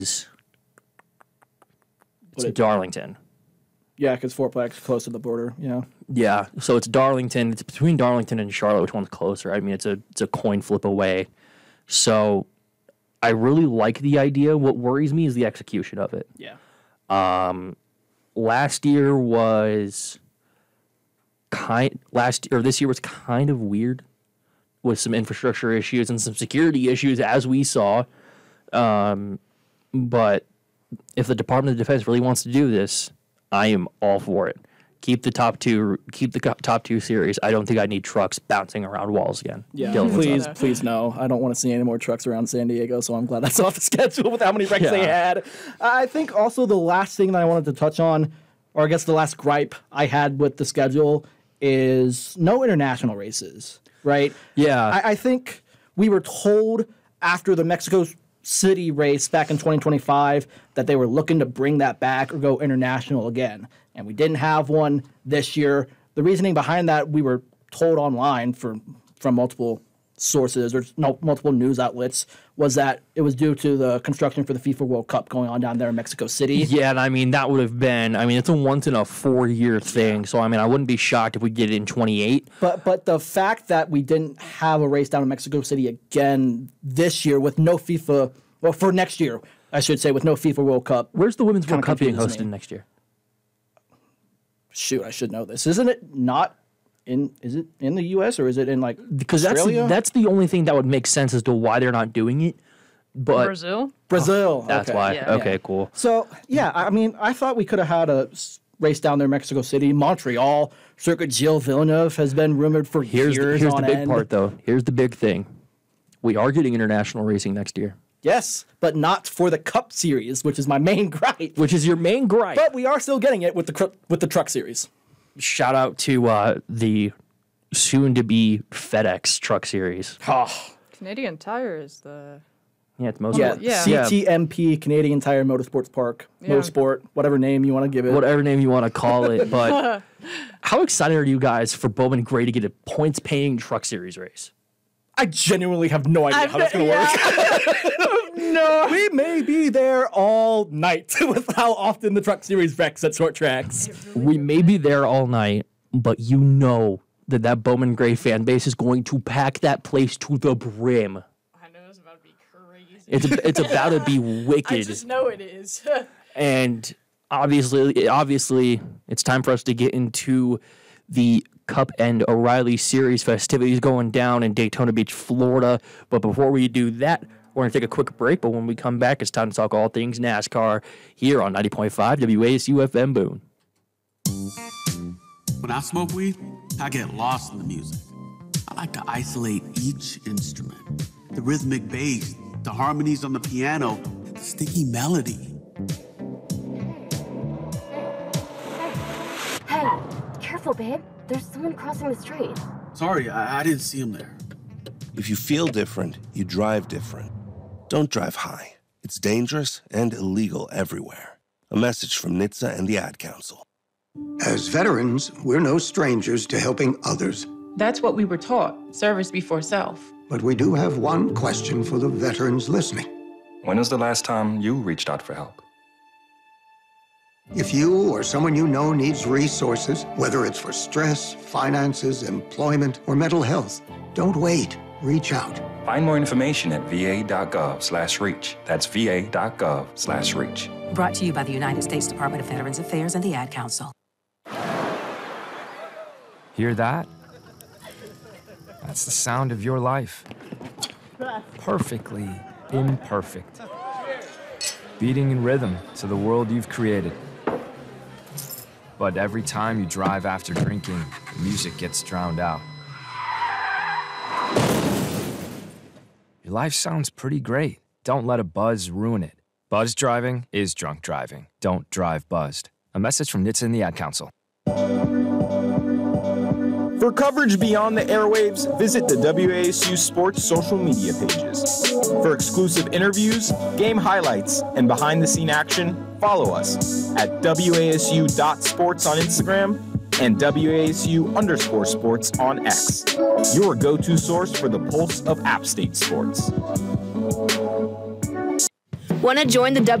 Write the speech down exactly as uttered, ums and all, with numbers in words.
It's it, Darlington. Yeah, because Fort Black's close to the border. Yeah. Yeah, so it's Darlington. It's between Darlington and Charlotte. Which one's closer? I mean, it's a it's a coin flip away. So I really like the idea. What worries me is the execution of it. Yeah. Um, last year was kind. Last or this year was kind of weird, with some infrastructure issues and some security issues, as we saw. Um, but if the Department of Defense really wants to do this, I am all for it. Keep the top two. Keep the top two series. I don't think I need trucks bouncing around walls again. Yeah, Dylan, please, please no. I don't want to see any more trucks around San Diego, so I'm glad that's off the schedule with how many wrecks Yeah. they had. I think also the last thing that I wanted to touch on, or I guess the last gripe I had with the schedule, is no international races, right? Yeah. I, I think we were told after the Mexico City race back in twenty twenty-five that they were looking to bring that back or go international again. And we didn't have one this year. The reasoning behind that, we were told online for, from multiple sources or no, multiple news outlets, was that it was due to the construction for the FIFA World Cup going on down there in Mexico City. Yeah, and I mean, that would have been, I mean, it's a once in a four year thing. So, I mean, I wouldn't be shocked if we get it in twenty-eight. But but the fact that we didn't have a race down in Mexico City again this year with no FIFA, well, for next year, I should say, with no FIFA World Cup. Where's the Women's World kinda Cup being confuses hosted me. next year? Shoot, I should know this. Isn't it not in, is it in the U S or is it in like Because that's Australia? that's the only thing that would make sense as to why they're not doing it. But Brazil? Brazil. that's okay. why. Yeah. Okay, cool. So, yeah, I mean, I thought we could have had a s- race down there in Mexico City. Montreal, Circuit Gilles Villeneuve has been rumored for Here's the, years here's the on big end. part, though. Here's the big thing. We are getting international racing next year, Yes, but not for the Cup Series, which is my main gripe. which is your main gripe. But we are still getting it with the cr- with the Truck Series. Shout out to uh, the soon-to-be FedEx Truck Series. Oh, Canadian Tire is the... Yeah, it's most yeah, Yeah. C T M P, Canadian Tire Motorsports Park, Yeah. Motorsport, whatever name you want to give it. whatever name you want to call it. But how excited are you guys for Bowman Gray to get a points-paying Truck Series race? I genuinely have no idea how that's going to work. No. We may be there all night with how often the Truck Series wrecks at short tracks. We may be there all night, but you know that that Bowman Gray fan base is going to pack that place to the brim. I know it's about to be crazy. It's it's about to be wicked. I just know it is. And obviously, obviously, it's time for us to get into the Cup and O'Reilly Series festivities going down in Daytona Beach, Florida. But before we do that, we're going to take a quick break. But when we come back, it's time to talk all things NASCAR here on ninety point five W A S U F M Boone. When I smoke weed, I get lost in the music. I like to isolate each instrument. The rhythmic bass, the harmonies on the piano, the sticky melody. Hey, careful, babe. There's someone crossing the street. Sorry, I, I didn't see him there. If you feel different, you drive different. Don't drive high. It's dangerous and illegal everywhere. A message from N H T S A and the Ad Council. As veterans, we're no strangers to helping others. That's what we were taught, service before self. But we do have one question for the veterans listening. When was the last time you reached out for help? If you or someone you know needs resources, whether it's for stress, finances, employment, or mental health, don't wait. Reach out. Find more information at va.gov slash reach. That's va.gov slash reach. Brought to you by the United States Department of Veterans Affairs and the Ad Council. Hear that? That's the sound of your life. Perfectly imperfect. Beating in rhythm to the world you've created. But every time you drive after drinking, the music gets drowned out. Your life sounds pretty great. Don't let a buzz ruin it. Buzz driving is drunk driving. Don't drive buzzed. A message from N H T S A and the Ad Council. For coverage beyond the airwaves, visit the W A S U Sports social media pages. For exclusive interviews, game highlights, and behind-the-scene action, follow us at W A S U dot sports on Instagram and W A S U underscore sports on X. Your go-to source for the pulse of App State sports. Want to join the